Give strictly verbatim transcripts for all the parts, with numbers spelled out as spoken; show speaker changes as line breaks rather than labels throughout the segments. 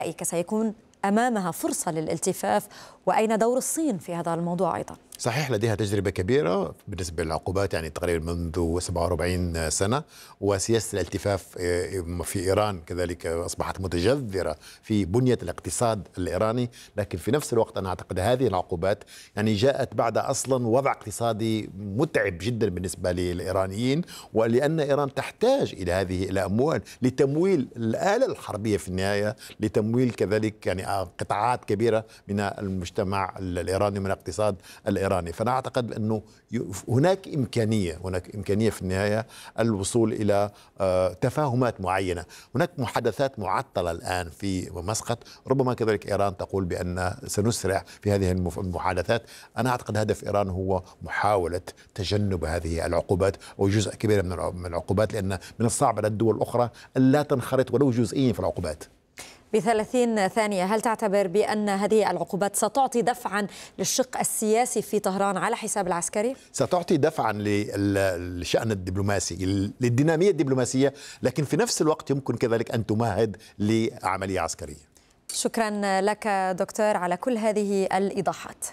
سيكون أمامها فرصة للالتفاف، وأين دور الصين في هذا الموضوع أيضا؟
صحيح، لديها تجربة كبيرة بالنسبة للعقوبات، يعني تقريبا منذ سبعة وأربعين سنة، وسياسة الالتفاف في إيران كذلك أصبحت متجذرة في بنية الاقتصاد الإيراني. لكن في نفس الوقت أنا أعتقد هذه العقوبات يعني جاءت بعد أصلا وضع اقتصادي متعب جدا بالنسبة للإيرانيين، ولأن إيران تحتاج إلى هذه الأموال لتمويل الآلة الحربية في النهاية، لتمويل كذلك يعني قطاعات كبيرة من المجتمع الإيراني ومن الاقتصاد الإيراني. فأنا أعتقد أنه هناك إمكانية هناك إمكانية في النهاية الوصول إلى تفاهمات معينة. هناك محادثات معطلة الآن في مسقط، ربما كذلك إيران تقول بأن سنسرع في هذه المحادثات. أنا أعتقد هدف إيران هو محاولة تجنب هذه العقوبات أو جزء كبير من العقوبات، لأن من الصعب على الدول الأخرى أن لا تنخرط ولو جزئيا في العقوبات.
بثلاثين ثانية، هل تعتبر بأن هذه العقوبات ستعطي دفعا للشق السياسي في طهران على حساب العسكري؟
ستعطي دفعا للشأن الدبلوماسي، للدينامية الدبلوماسية، لكن في نفس الوقت يمكن كذلك أن تمهد لعملية عسكرية.
شكرا لك دكتور على كل هذه الإيضاحات.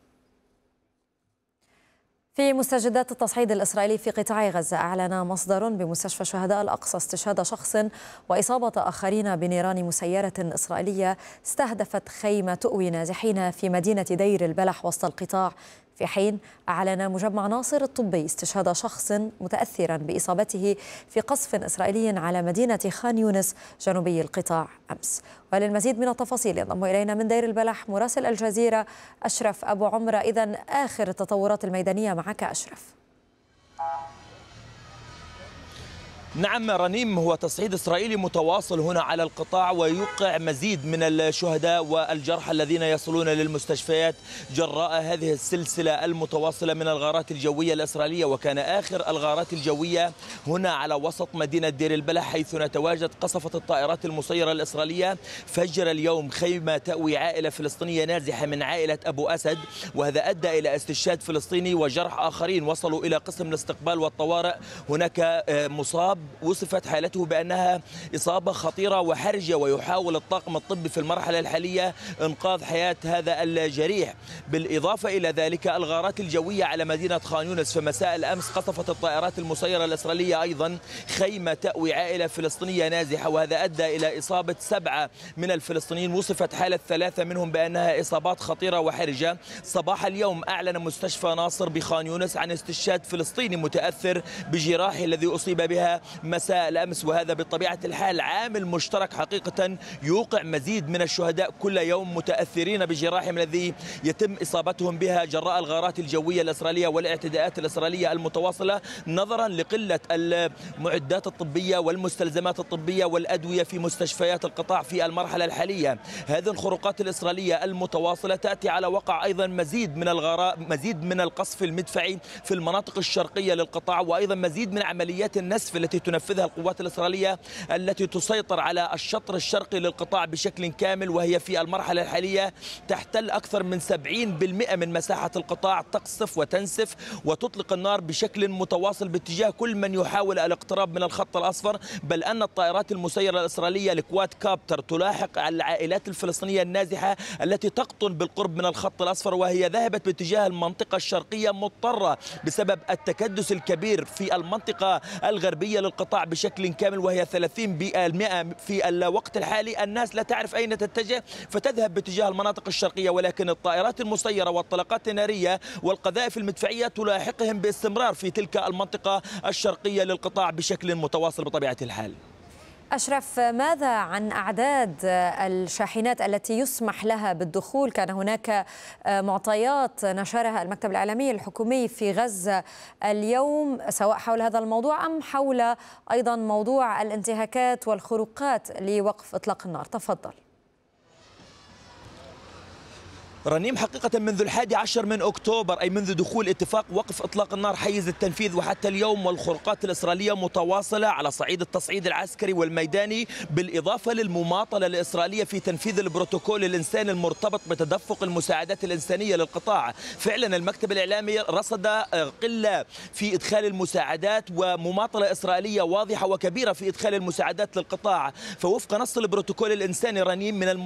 في مستجدات التصعيد الإسرائيلي في قطاع غزة، أعلن مصدر بمستشفى شهداء الأقصى استشهاد شخص وإصابة آخرين بنيران مسيرة إسرائيلية استهدفت خيمة تؤوي نازحين في مدينة دير البلح وسط القطاع، في حين أعلن مجمع ناصر الطبي استشهاد شخص متأثرا بإصابته في قصف إسرائيلي على مدينة خان يونس جنوبي القطاع أمس. وللمزيد من التفاصيل ينضم إلينا من دير البلح مراسل الجزيرة أشرف أبو عمرة. إذن آخر التطورات الميدانية معك أشرف.
نعم رنيم، هو تصعيد إسرائيلي متواصل هنا على القطاع، ويوقع مزيد من الشهداء والجرحى الذين يصلون للمستشفيات جراء هذه السلسلة المتواصلة من الغارات الجوية الإسرائيلية. وكان آخر الغارات الجوية هنا على وسط مدينة دير البلح، حيث نتواجد قصفت الطائرات المسيرة الإسرائيلية فجر اليوم خيمة تأوي عائلة فلسطينية نازحة من عائلة أبو أسد، وهذا أدى إلى استشهاد فلسطيني وجرح آخرين. وصلوا إلى قسم الاستقبال والطوارئ، هناك مصاب وصفت حالته بأنها إصابة خطيرة وحرجة، ويحاول الطاقم الطبي في المرحلة الحالية إنقاذ حياة هذا الجريح. بالإضافة إلى ذلك الغارات الجوية على مدينة خان يونس، في مساء الأمس قصفت الطائرات المسيرة الإسرائيلية أيضا خيمة تأوي عائلة فلسطينية نازحة، وهذا أدى إلى إصابة سبعة من الفلسطينيين. وصفت حالة ثلاثة منهم بأنها إصابات خطيرة وحرجة. صباح اليوم أعلن مستشفى ناصر بخان يونس عن استشهاد فلسطيني متأثر بجراحه الذي أصيب بها مساء الأمس، وهذا بطبيعة الحال عامل مشترك حقيقة يوقع مزيد من الشهداء كل يوم متأثرين بجراحهم الذي يتم إصابتهم بها جراء الغارات الجوية الإسرائيلية والاعتداءات الإسرائيلية المتواصلة، نظرا لقلة المعدات الطبية والمستلزمات الطبية والأدوية في مستشفيات القطاع في المرحلة الحالية. هذه الخروقات الإسرائيلية المتواصلة تأتي على وقع أيضا مزيد من الغارات، مزيد من القصف المدفعي في المناطق الشرقية للقطاع، وأيضا مزيد من عمليات النسف التي تنفذها القوات الإسرائيلية التي تسيطر على الشطر الشرقي للقطاع بشكل كامل، وهي في المرحلة الحالية تحتل أكثر من سبعين بالمئة من مساحة القطاع، تقصف وتنسف وتطلق النار بشكل متواصل باتجاه كل من يحاول الاقتراب من الخط الأصفر. بل أن الطائرات المسيرة الإسرائيلية الكواد كابتر تلاحق العائلات الفلسطينية النازحة التي تقطن بالقرب من الخط الأصفر، وهي ذهبت باتجاه المنطقة الشرقية مضطرة بسبب التكدس الكبير في المنطقة الغربية للقطاع بشكل كامل، وهي ثلاثين بالمئة في الوقت الحالي. الناس لا تعرف أين تتجه فتذهب باتجاه المناطق الشرقية، ولكن الطائرات المسيرة والطلقات النارية والقذائف المدفعية تلاحقهم باستمرار في تلك المنطقة الشرقية للقطاع بشكل متواصل بطبيعة الحال.
أشرف، ماذا عن أعداد الشاحنات التي يسمح لها بالدخول؟ كان هناك معطيات نشرها المكتب الإعلامي الحكومي في غزة اليوم سواء حول هذا الموضوع أم حول أيضا موضوع الانتهاكات والخروقات لوقف إطلاق النار. تفضل.
رنيم، حقيقة منذ الحادي عشر من أكتوبر، أي منذ دخول اتفاق وقف إطلاق النار حيز التنفيذ وحتى اليوم، والخروقات الإسرائيلية متواصلة على صعيد التصعيد العسكري والميداني، بالإضافة للمماطلة الإسرائيلية في تنفيذ البروتوكول الإنساني المرتبط بتدفق المساعدات الإنسانية للقطاع. فعلا المكتب الإعلامي رصد قلة في إدخال المساعدات ومماطلة إسرائيلية واضحة وكبيرة في إدخال المساعدات للقطاع. فوفق نص البروتوكول الإنساني رنيم، من